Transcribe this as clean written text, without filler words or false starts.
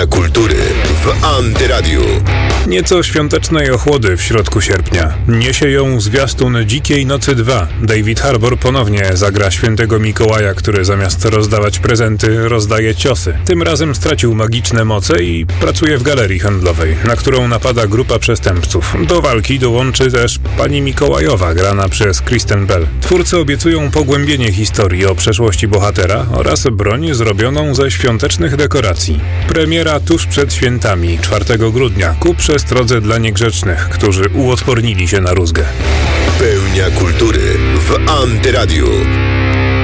Pełnia kultury w Antyradiu. Nieco świątecznej ochłody w środku sierpnia. Niesie ją zwiastun Dzikiej Nocy 2. David Harbour ponownie zagra świętego Mikołaja, który zamiast rozdawać prezenty, rozdaje ciosy. Tym razem stracił magiczne moce i pracuje w galerii handlowej, na którą napada grupa przestępców. Do walki dołączy też pani Mikołajowa, grana przez Kristen Bell. Twórcy obiecują pogłębienie historii o przeszłości bohatera oraz broń zrobioną ze świątecznych dekoracji. Premiera tuż przed świętami, 4 grudnia, ku przestrodze dla niegrzecznych, którzy uodpornili się na rózgę. Pełnia kultury w Antyradiu.